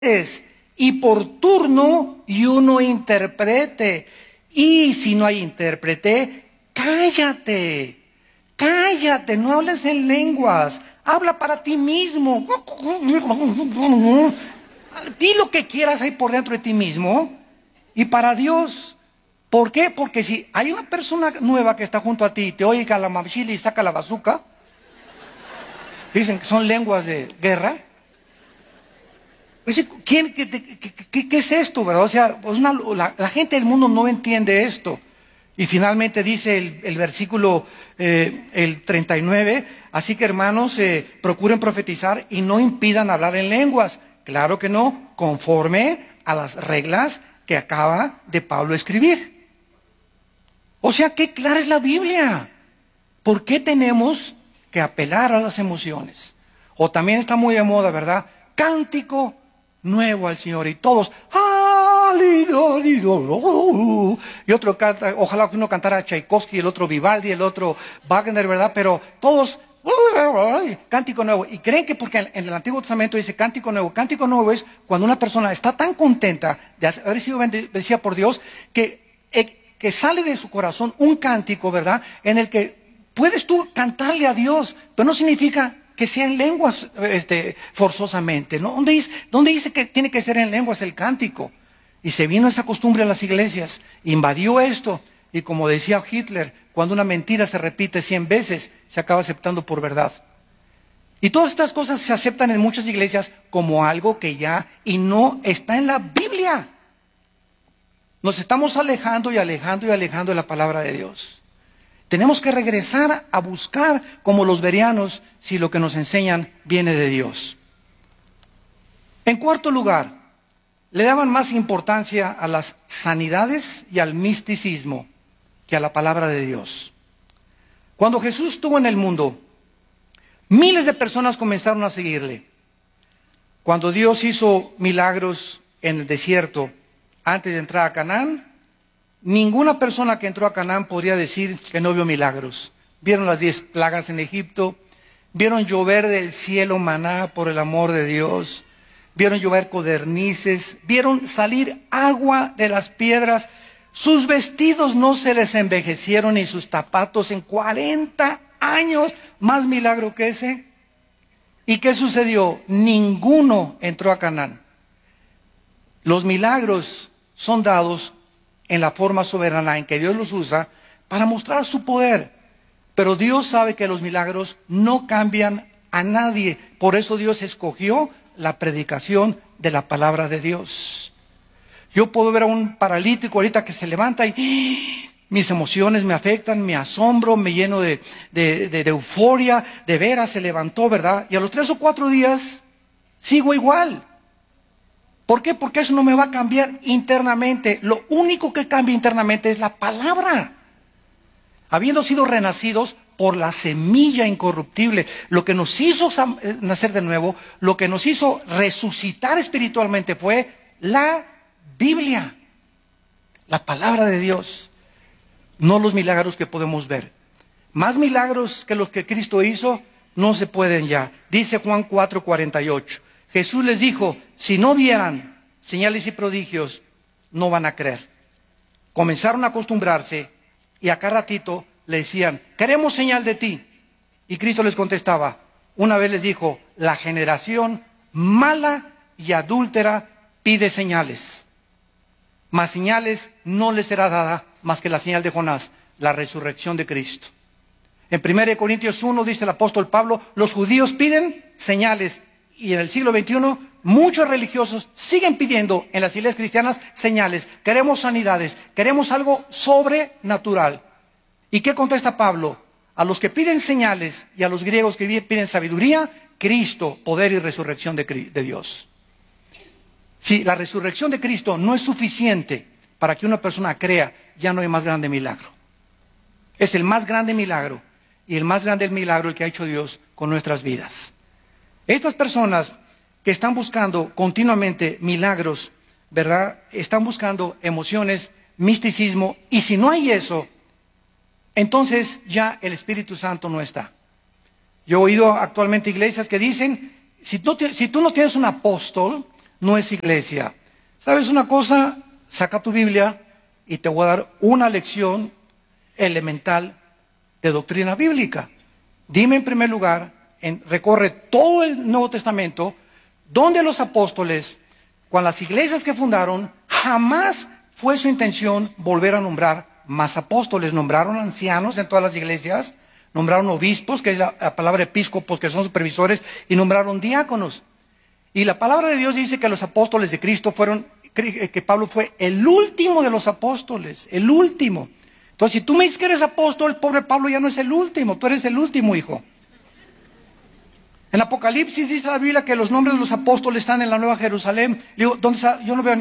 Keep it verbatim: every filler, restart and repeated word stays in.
y por turno y uno interprete. Y si no hay intérprete, cállate, cállate, no hables en lenguas, habla para ti mismo. Di lo que quieras ahí por dentro de ti mismo y para Dios. ¿Por qué? Porque si hay una persona nueva que está junto a ti y te oye calamamchili y saca la bazuca, dicen que son lenguas de guerra. ¿Quién, qué, qué, qué, ¿Qué es esto, verdad? O sea, pues una, la, la gente del mundo no entiende esto. Y finalmente dice el, el versículo eh, el treinta y nueve, así que hermanos, eh, procuren profetizar y no impidan hablar en lenguas. Claro que no, conforme a las reglas que acaba de Pablo escribir. O sea, qué clara es la Biblia. ¿Por qué tenemos que apelar a las emociones? O también está muy de moda, ¿verdad? Cántico nuevo al Señor y todos, y otro canta, ojalá que uno cantara Tchaikovsky, el otro Vivaldi, el otro Wagner, ¿verdad? Pero todos, cántico nuevo. Y creen que porque en el Antiguo Testamento dice cántico nuevo, cántico nuevo es cuando una persona está tan contenta de haber sido bendecida por Dios que, que sale de su corazón un cántico, ¿verdad? En el que puedes tú cantarle a Dios, pero no significa que sea en lenguas este, forzosamente, ¿no? ¿Dónde dice, ¿Dónde dice que tiene que ser en lenguas el cántico? Y se vino esa costumbre a las iglesias, invadió esto, y como decía Hitler, cuando una mentira se repite cien veces, se acaba aceptando por verdad. Y todas estas cosas se aceptan en muchas iglesias como algo que ya, y no está en la Biblia. Nos estamos alejando y alejando y alejando de la palabra de Dios. Tenemos que regresar a buscar como los bereanos si lo que nos enseñan viene de Dios. En cuarto lugar, le daban más importancia a las sanidades y al misticismo que a la palabra de Dios. Cuando Jesús estuvo en el mundo, miles de personas comenzaron a seguirle. Cuando Dios hizo milagros en el desierto antes de entrar a Canaán, ninguna persona que entró a Canaán podría decir que no vio milagros. Vieron las diez plagas en Egipto, vieron llover del cielo maná por el amor de Dios, vieron llover codornices, vieron salir agua de las piedras, sus vestidos no se les envejecieron ni sus zapatos en cuarenta años, más milagro que ese. ¿Y qué sucedió? Ninguno entró a Canaán. Los milagros son dados en la forma soberana en que Dios los usa para mostrar su poder. Pero Dios sabe que los milagros no cambian a nadie. Por eso Dios escogió la predicación de la palabra de Dios. Yo puedo ver a un paralítico ahorita que se levanta y ¡ah! Mis emociones me afectan, me asombro, me lleno de, de, de, de euforia, de veras se levantó, ¿verdad? Y a los tres o cuatro días sigo igual. ¿Por qué? Porque eso no me va a cambiar internamente. Lo único que cambia internamente es la palabra. Habiendo sido renacidos por la semilla incorruptible, lo que nos hizo nacer de nuevo, lo que nos hizo resucitar espiritualmente fue la Biblia, la palabra de Dios, no los milagros que podemos ver. Más milagros que los que Cristo hizo no se pueden ya. Dice Juan cuatro cuarenta y ocho. Jesús les dijo, si no vieran señales y prodigios, no van a creer. Comenzaron a acostumbrarse y a cada ratito le decían, queremos señal de ti. Y Cristo les contestaba, una vez les dijo, la generación mala y adúltera pide señales. Mas señales no les será dada más que la señal de Jonás, la resurrección de Cristo. En primera de Corintios uno dice el apóstol Pablo, los judíos piden señales. Y en el siglo veintiuno, muchos religiosos siguen pidiendo en las iglesias cristianas señales. Queremos sanidades, queremos algo sobrenatural. ¿Y qué contesta Pablo? A los que piden señales y a los griegos que piden sabiduría, Cristo, poder y resurrección de, de Dios. Si la resurrección de Cristo no es suficiente para que una persona crea, ya no hay más grande milagro. Es el más grande milagro y el más grande milagro el que ha hecho Dios con nuestras vidas. Estas personas que están buscando continuamente milagros, ¿verdad? Están buscando emociones, misticismo, y si no hay eso, entonces ya el Espíritu Santo no está. Yo he oído actualmente iglesias que dicen, si tú, si tú no tienes un apóstol, no es iglesia. ¿Sabes una cosa? Saca tu Biblia y te voy a dar una lección elemental de doctrina bíblica. Dime en primer lugar, en, recorre todo el Nuevo Testamento, donde los apóstoles, con las iglesias que fundaron, jamás fue su intención volver a nombrar más apóstoles. Nombraron ancianos en todas las iglesias, nombraron obispos, que es la, la palabra episcopos, que son supervisores, y nombraron diáconos. Y la palabra de Dios dice que los apóstoles de Cristo fueron, que Pablo fue el último de los apóstoles, el último. Entonces, si tú me dices que eres apóstol, el pobre Pablo ya no es el último, tú eres el último, hijo. En Apocalipsis dice la Biblia que los nombres de los apóstoles están en la Nueva Jerusalén. Digo, ¿dónde está? Yo no veo ni